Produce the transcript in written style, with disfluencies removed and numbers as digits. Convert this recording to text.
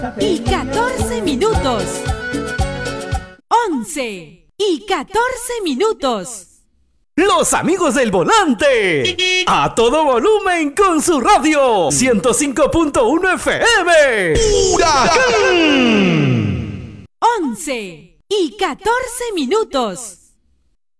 y 14 minutos. 11 y 14 minutos. Los amigos del volante. A todo volumen con su radio. 105.1 FM. ¡Huracán! 11 y 14 minutos.